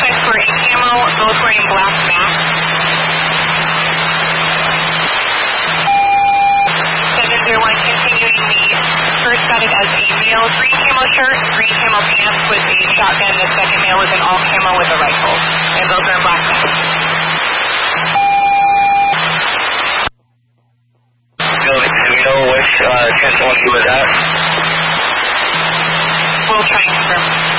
guys were in camo, both wearing black masks. 701 continuing lead. First got it as a male green camo shirt, green camo pants with a shotgun. The second male was in all camo with a rifle. And both are in black masks. Do we know which 10-1 was at? We'll try and confirm.